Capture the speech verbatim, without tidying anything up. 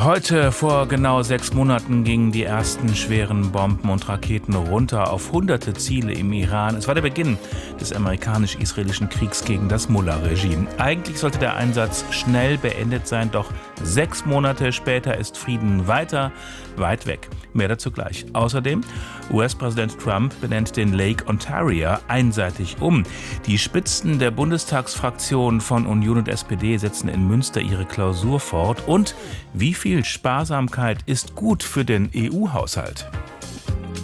Heute vor genau sechs Monaten gingen die ersten schweren Bomben und Raketen runter auf hunderte Ziele im Iran. Es war der Beginn des amerikanisch-israelischen Kriegs gegen das Mullah-Regime. Eigentlich sollte der Einsatz schnell beendet sein, doch sechs Monate später ist Frieden weiter weit weg. Mehr dazu gleich. Außerdem, U S-Präsident Trump benennt den Lake Ontario einseitig um. Die Spitzen der Bundestagsfraktion von Union und S P D setzen in Münster ihre Klausur fort. Und wie viel Sparsamkeit ist gut für den E U-Haushalt?